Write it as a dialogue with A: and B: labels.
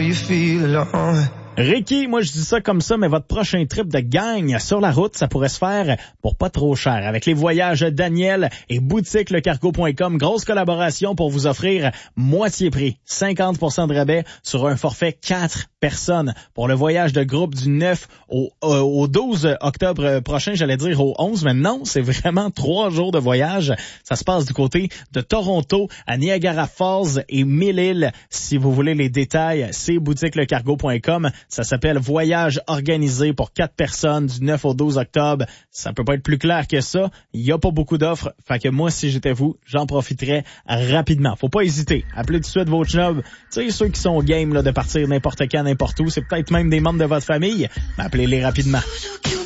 A: you feel alone.
B: Ricky, moi je dis ça comme ça, mais votre prochain trip de gang sur la route, ça pourrait se faire pour pas trop cher. Avec les voyages Daniel et boutiquelecargo.com, grosse collaboration pour vous offrir moitié prix, 50% de rabais sur un forfait 4 personnes pour le voyage de groupe du 9 au 12 octobre prochain, j'allais dire au 11, mais non, c'est vraiment 3 jours de voyage. Ça se passe du côté de Toronto à Niagara Falls et Mille-Îles. Si vous voulez les détails, c'est boutiquelecargo.com. Ça s'appelle Voyage organisé pour 4 personnes du 9 au 12 octobre. Ça peut pas être plus clair que ça. Il y a pas beaucoup d'offres. Fait que moi, si j'étais vous, j'en profiterais rapidement. Faut pas hésiter. Appelez tout de suite vos chums. Tu sais, ceux qui sont au game là, de partir n'importe quand, n'importe où. C'est peut-être même des membres de votre famille. Mais appelez-les rapidement.